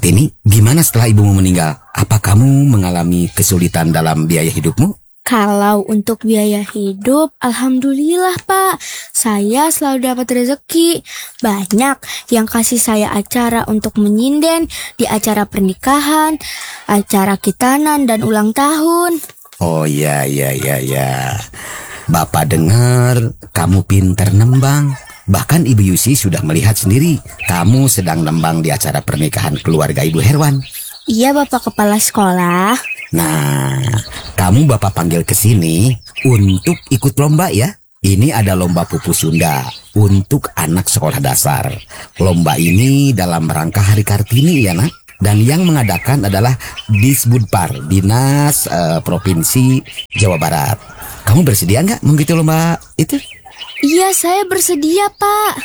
Suartini, gimana setelah ibumu meninggal? Apa kamu mengalami kesulitan dalam biaya hidupmu? Kalau untuk biaya hidup, alhamdulillah Pak, saya selalu dapat rezeki. Banyak yang kasih saya acara untuk menyinden di acara pernikahan, acara khitanan dan ulang tahun. Oh ya. Bapak dengar kamu pinter nembang. Bahkan Ibu Yusi sudah melihat sendiri kamu sedang nembang di acara pernikahan keluarga Ibu Herwan. Iya Bapak Kepala Sekolah. Nah, kamu Bapak panggil ke sini untuk ikut lomba ya. Ini ada lomba pupus Sunda untuk anak sekolah dasar. Lomba ini dalam rangka Hari Kartini ya nak. Dan yang mengadakan adalah Disbudpar, Dinas Provinsi Jawa Barat. Kamu bersedia nggak mengikuti lomba itu? Iya, saya bersedia Pak.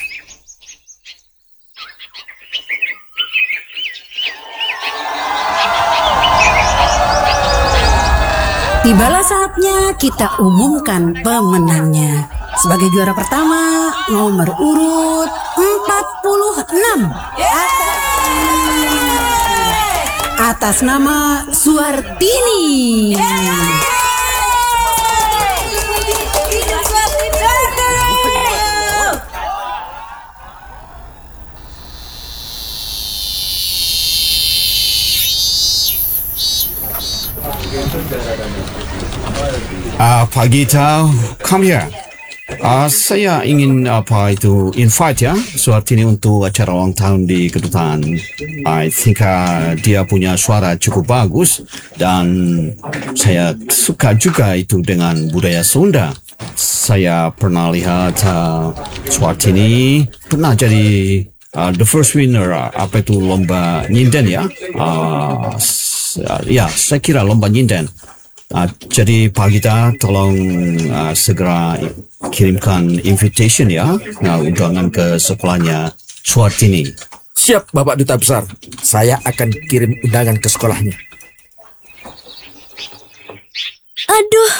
Tibalah saatnya kita umumkan pemenangnya. Sebagai juara pertama, nomor urut 46. Atas nama Suartini. Pak Gita, come here. Saya ingin invite ya Suartini untuk acara ulang tahun di kedutaan. I think dia punya suara cukup bagus dan saya suka juga itu dengan budaya Sunda. Saya pernah lihat Suartini pernah jadi the first winner lomba nyinden ya. Saya kira lomba nyinden. Jadi Pak Gita tolong segera kirimkan invitation ya, undangan ke sekolahnya Suartini. Siap Bapak Duta Besar, saya akan kirim undangan ke sekolahnya. Aduh,